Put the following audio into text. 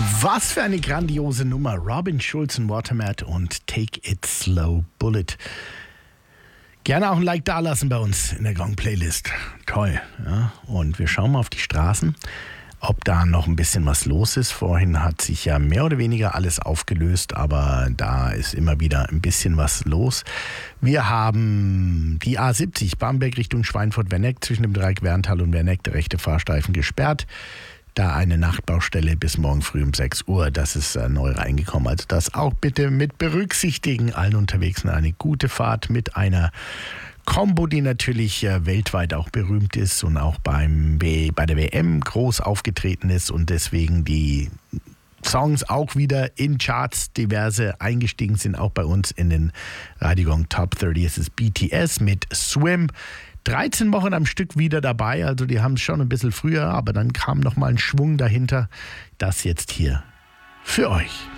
Was für eine grandiose Nummer. Robin Schulz und Watermat und Take It Slow Bullet. Gerne auch ein Like dalassen bei uns in der Gong-Playlist. Toll. Ja? Und wir schauen mal auf die Straßen, ob da noch ein bisschen was los ist. Vorhin hat sich ja mehr oder weniger alles aufgelöst, aber da ist immer wieder ein bisschen was los. Wir haben die A70 Bamberg Richtung Schweinfurt-Werneck zwischen dem Dreieck Werntal und Werneck, der rechte Fahrstreifen gesperrt. Da eine Nachtbaustelle bis morgen früh um 6 Uhr. Das ist neu reingekommen. Also das auch bitte mit berücksichtigen. Allen unterwegs eine gute Fahrt mit einer Combo, die natürlich weltweit auch berühmt ist und auch bei der WM groß aufgetreten ist und deswegen die Songs auch wieder in Charts diverse eingestiegen sind, auch bei uns in den Radio Gong Top 30. Es ist BTS mit Swim. 13 Wochen am Stück wieder dabei, also die haben es schon ein bisschen früher, aber dann kam nochmal ein Schwung dahinter. Das jetzt hier für euch.